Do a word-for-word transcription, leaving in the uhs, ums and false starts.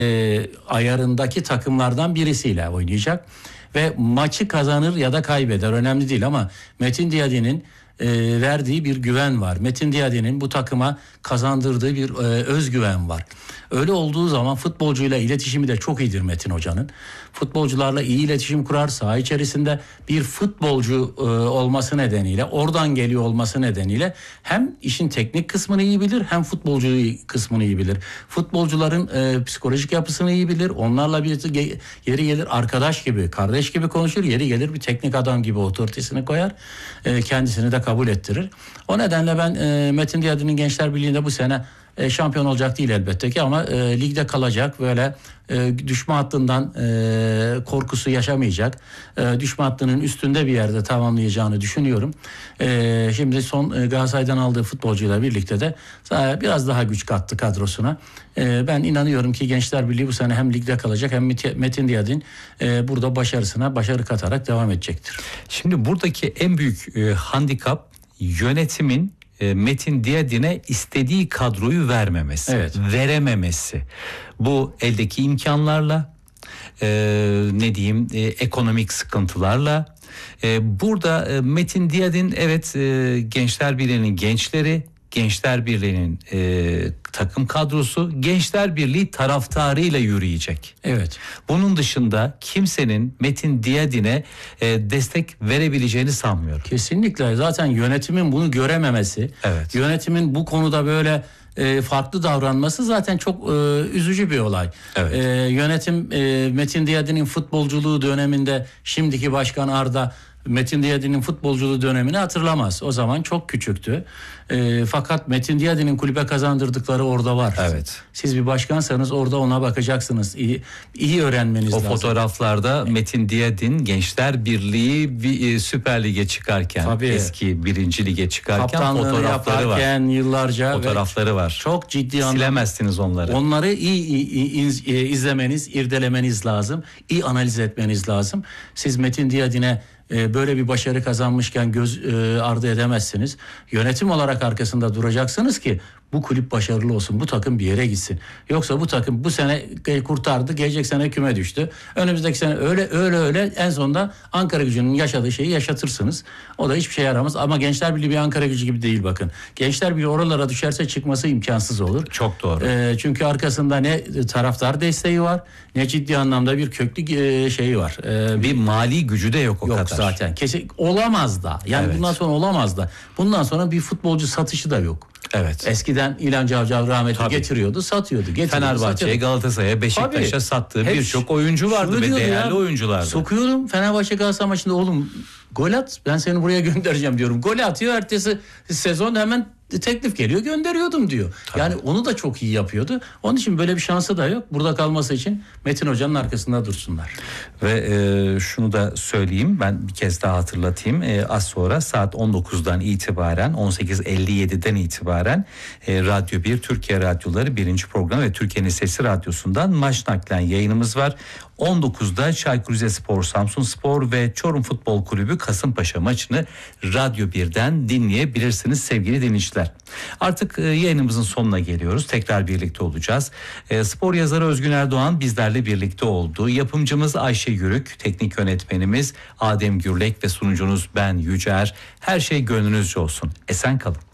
e, ayarındaki takımlardan birisiyle oynayacak. Ve maçı kazanır ya da kaybeder önemli değil ama Metin Diyadi'nin e, verdiği bir güven var. Metin Diyadi'nin bu takıma kazandırdığı bir e, özgüven var. Öyle olduğu zaman futbolcuyla iletişimi de çok iyidir Metin Hoca'nın. Futbolcularla iyi iletişim kurar. Saha içerisinde bir futbolcu e, olması nedeniyle, oradan geliyor olması nedeniyle hem işin teknik kısmını iyi bilir hem futbolcu kısmını iyi bilir. Futbolcuların e, psikolojik yapısını iyi bilir. Onlarla bir yeri gelir arkadaş gibi, kardeş gibi konuşur. Yeri gelir bir teknik adam gibi otoritesini koyar. E, kendisini de kabul ettirir. O nedenle ben e, Metin Diyadi'nin Gençler Birliği'nde bu sene E, şampiyon olacak değil elbette ki ama e, ligde kalacak, böyle e, düşme hattından e, korkusu yaşamayacak, e, düşme hattının üstünde bir yerde tamamlayacağını düşünüyorum. E, şimdi son e, Galatasaray'dan aldığı futbolcuyla birlikte de e, biraz daha güç kattı kadrosuna. E, ben inanıyorum ki Gençler Birliği bu sene hem ligde kalacak hem Metin Diyadin e, burada başarısına başarı katarak devam edecektir. Şimdi buradaki en büyük e, handikap yönetimin Metin Diyadin'e istediği kadroyu vermemesi, evet. verememesi. Bu eldeki imkanlarla, e, ne diyeyim, e, ekonomik sıkıntılarla. E, burada e, Metin Diyadin evet e, Gençler Birliği'nin gençleri, Gençler Birliği'nin e, takım kadrosu, Gençler Birliği taraftarıyla yürüyecek. Evet. Bunun dışında kimsenin Metin Diyadin'e e, destek verebileceğini sanmıyorum. Kesinlikle. Zaten yönetimin bunu görememesi, evet. yönetimin bu konuda böyle e, farklı davranması zaten çok e, üzücü bir olay. Evet. E, yönetim e, Metin Diyadin'in futbolculuğu döneminde şimdiki başkan Arda Metin Diyadin'in futbolculuğu dönemini hatırlamaz. O zaman çok küçüktü. E, fakat Metin Diyadin'in kulübe kazandırdıkları orada var. Evet. Siz bir başkansanız orada ona bakacaksınız. İyi, iyi öğrenmeniz o lazım. O fotoğraflarda Metin Diyadin Gençler Birliği bir, e, Süper Lig'e çıkarken, tabii, eski birinci Lig'e çıkarken kaptanlığını fotoğrafları yaparken var. yıllarca fotoğrafları var. Çok ciddi anlamda. Silemezsiniz onları. Onları iyi, iyi, iyi izlemeniz, irdelemeniz lazım. İyi analiz etmeniz lazım. Siz Metin Diyadin'e böyle bir başarı kazanmışken göz ardı edemezsiniz. Yönetim olarak arkasında duracaksınız ki bu kulüp başarılı olsun, bu takım bir yere gitsin. Yoksa bu takım bu sene kurtardı, gelecek sene küme düştü. Önümüzdeki sene öyle öyle öyle en sonunda Ankara Gücü'nün yaşadığı şeyi yaşatırsınız. O da hiçbir şey yaramaz ama Gençler Birliği bir Ankara Gücü gibi değil bakın. Gençler Birliği oralara düşerse çıkması imkansız olur. Çok doğru. E, çünkü arkasında ne taraftar desteği var, ne ciddi anlamda bir köklü e, şeyi var. E, bir mali gücü de yok o yok kadar. Zaten. Kesin olamaz da. Yani evet. Bundan sonra olamaz da. Bundan sonra bir futbolcu satışı da yok. Evet. Eskiden İlhan Cavcav rahmetli Tabii. getiriyordu, satıyordu. Fenerbahçe'ye, Galatasaray'a, Beşiktaş'a sattığı birçok oyuncu vardı ve değerli ya, oyunculardı. Sokuyorum Fenerbahçe Galatasaray maçında, oğlum gol at, ben seni buraya göndereceğim diyorum. Gol atıyor, ertesi sezon hemen teklif geliyor, gönderiyordum diyor. Tabii. Yani onu da çok iyi yapıyordu. Onun için böyle bir şansı da yok. Burada kalması için Metin Hoca'nın arkasında dursunlar. Ve e, şunu da söyleyeyim, ben bir kez daha hatırlatayım. E, az sonra saat on dokuzdan itibaren, on sekiz elli yediden itibaren e, Radyo bir, Türkiye Radyoları birinci program ve Türkiye'nin Sesi Radyosu'ndan maç naklen yayınımız var. on dokuzda Çaykur Rizespor, Samsunspor ve Çorum Futbol Kulübü Kasımpaşa maçını Radyo birden dinleyebilirsiniz sevgili dinleyiciler. Artık e, yayınımızın sonuna geliyoruz. Tekrar birlikte olacağız. E, spor yazarı Özgün Erdoğan bizlerle birlikte oldu. Yapımcımız Ayşe Yürük, teknik yönetmenimiz Adem Gürlek ve sunucunuz ben Yücer. Her şey gönlünüzce olsun. Esen kalın.